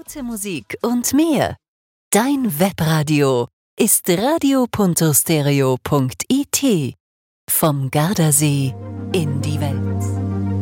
gute Musik und mehr. Dein Webradio ist radio.stereo.it. Vom Gardasee in die Welt.